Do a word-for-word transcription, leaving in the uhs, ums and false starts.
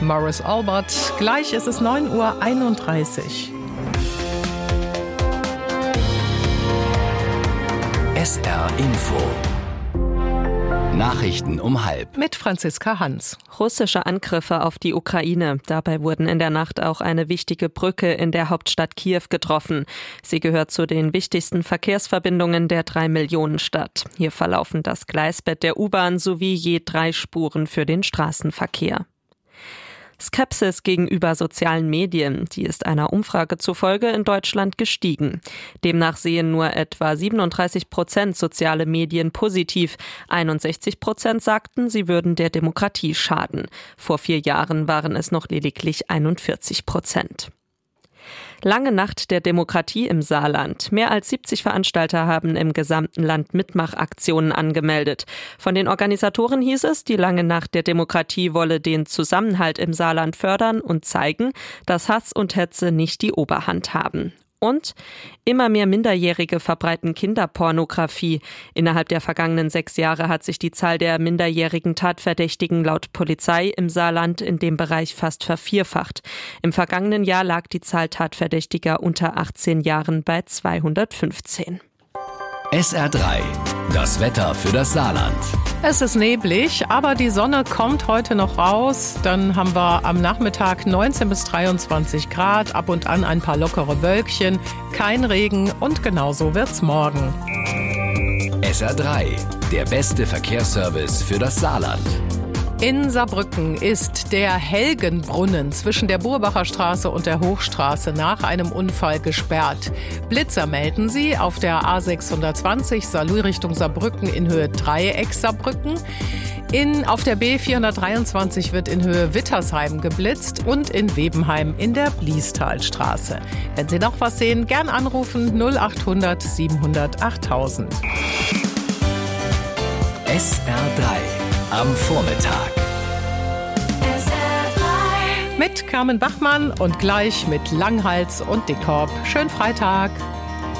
Morris Albert. Gleich ist es neun Uhr einunddreißig. S R Info. Nachrichten um halb. Mit Franziska Hans. Russische Angriffe auf die Ukraine. Dabei wurden in der Nacht auch eine wichtige Brücke in der Hauptstadt Kiew getroffen. Sie gehört zu den wichtigsten Verkehrsverbindungen der Drei-Millionen-Stadt. Hier verlaufen das Gleisbett der U-Bahn sowie je drei Spuren für den Straßenverkehr. Skepsis gegenüber sozialen Medien, die ist einer Umfrage zufolge in Deutschland gestiegen. Demnach sehen nur etwa siebenunddreißig Prozent soziale Medien positiv. einundsechzig Prozent sagten, sie würden der Demokratie schaden. Vor vier Jahren waren es noch lediglich einundvierzig Prozent. Lange Nacht der Demokratie im Saarland. Mehr als siebzig Veranstalter haben im gesamten Land Mitmachaktionen angemeldet. Von den Organisatoren hieß es, die Lange Nacht der Demokratie wolle den Zusammenhalt im Saarland fördern und zeigen, dass Hass und Hetze nicht die Oberhand haben. Und immer mehr Minderjährige verbreiten Kinderpornografie. Innerhalb der vergangenen sechs Jahre hat sich die Zahl der minderjährigen Tatverdächtigen laut Polizei im Saarland in dem Bereich fast vervierfacht. Im vergangenen Jahr lag die Zahl Tatverdächtiger unter achtzehn Jahren bei zweihundertfünfzehn. S R drei. Das Wetter für das Saarland. Es ist neblig, aber die Sonne kommt heute noch raus. Dann haben wir am Nachmittag neunzehn bis dreiundzwanzig Grad, ab und an ein paar lockere Wölkchen, kein Regen und genauso wird's morgen. S R drei. Der beste Verkehrsservice für das Saarland. In Saarbrücken ist der Helgenbrunnen zwischen der Burbacher Straße und der Hochstraße nach einem Unfall gesperrt. Blitzer melden sie auf der A sechshundertzwanzig Saarlouis Richtung Saarbrücken in Höhe Dreieck Saarbrücken. In, auf der B vierhundertdreiundzwanzig wird in Höhe Wittersheim geblitzt und in Webenheim in der Bliestalstraße. Wenn Sie noch was sehen, gern anrufen null achthundert siebenhundert achttausend. S R drei. Am Vormittag. Mit Carmen Bachmann und gleich mit Langhals und Dickhorb. Schönen Freitag.